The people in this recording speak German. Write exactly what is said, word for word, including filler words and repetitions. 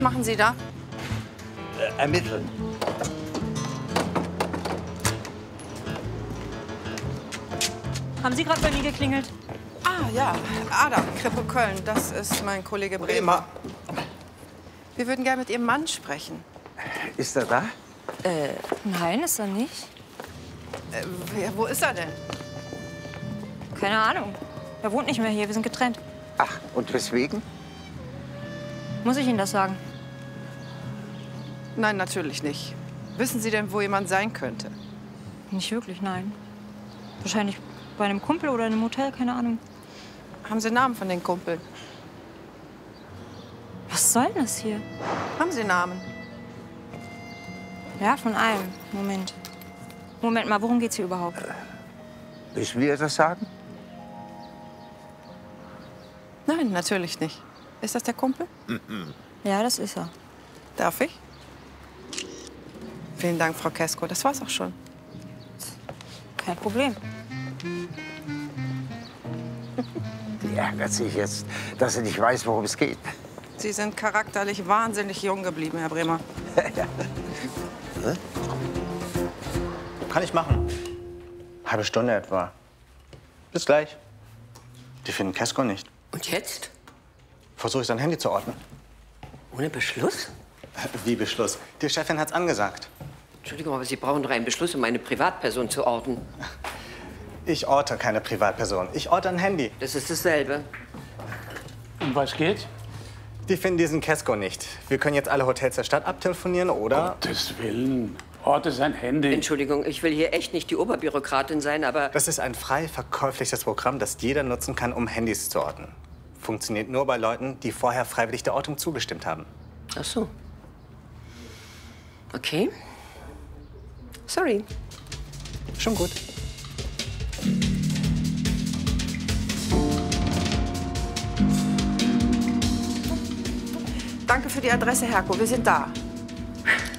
Machen Sie da? Äh, ermitteln. Haben Sie gerade bei mir geklingelt? Ah, ja. Adam, Krippe Köln. Das ist mein Kollege Bremer. Wir würden gerne mit Ihrem Mann sprechen. Ist er da? Äh, nein, ist er nicht. Äh, wer, wo ist er denn? Keine Ahnung. Er wohnt nicht mehr hier, wir sind getrennt. Ach, und weswegen? Muss ich Ihnen das sagen? Nein, natürlich nicht. Wissen Sie denn, wo jemand sein könnte? Nicht wirklich, nein. Wahrscheinlich bei einem Kumpel oder in einem Hotel, keine Ahnung. Haben Sie Namen von den Kumpeln? Was soll denn das hier? Haben Sie Namen? Ja, von einem. Moment. Moment mal, worum geht's hier überhaupt? Müssen wir das sagen? Nein, natürlich nicht. Ist das der Kumpel? Ja, das ist er. Darf ich? Vielen Dank, Frau Kesko. Das war's auch schon. Kein Problem. Die ärgert sich jetzt, dass sie nicht weiß, worum es geht. Sie sind charakterlich wahnsinnig jung geblieben, Herr Bremer. Ja. Hm? Kann ich machen. Halbe Stunde etwa. Bis gleich. Die finden Kesko nicht. Und jetzt? Versuche ich sein Handy zu orten. Ohne Beschluss? Wie Beschluss? Die Chefin hat's angesagt. Entschuldigung, aber Sie brauchen doch einen Beschluss, um eine Privatperson zu orten. Ich orte keine Privatperson. Ich orte ein Handy. Das ist dasselbe. Um was geht's? Die finden diesen Kesko nicht. Wir können jetzt alle Hotels der Stadt abtelefonieren, oder? Gottes Willen. Orte sein Handy. Entschuldigung, ich will hier echt nicht die Oberbürokratin sein, aber... Das ist ein frei verkäufliches Programm, das jeder nutzen kann, um Handys zu orten. Funktioniert nur bei Leuten, die vorher freiwillig der Ortung zugestimmt haben. Ach so. Okay. Sorry. Schon gut. Danke für die Adresse, Herko. Wir sind da.